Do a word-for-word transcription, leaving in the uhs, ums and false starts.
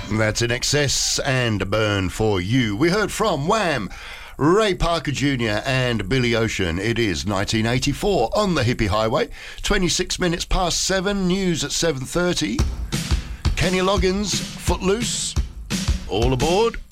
That's In Excess and Burn For You. We heard from Wham, Ray Parker Junior and Billy Ocean. It is nineteen eighty-four on the Hippie Highway. twenty-six minutes past seven. News at seven thirty. Kenny Loggins, Footloose. All aboard.